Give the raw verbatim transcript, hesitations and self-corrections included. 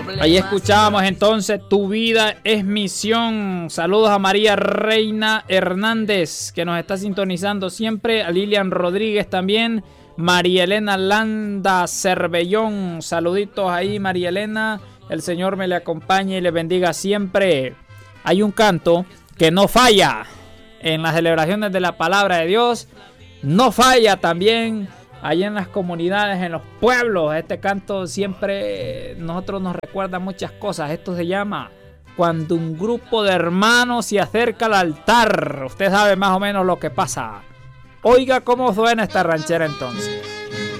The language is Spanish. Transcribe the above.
Ahí escuchábamos entonces Tu vida es misión. Saludos a María Reina Hernández, que nos está sintonizando siempre. A Lilian Rodríguez también. María Elena Landa Cervellón. Saluditos ahí, María Elena. El Señor me le acompañe y le bendiga siempre. Hay un canto que no falla en las celebraciones de la palabra de Dios. No falla también allá en las comunidades, en los pueblos. Este canto siempre nosotros nos recuerda muchas cosas. Esto se llama Cuando un grupo de hermanos se acerca al altar. Usted sabe más o menos lo que pasa. Oiga cómo suena esta ranchera entonces.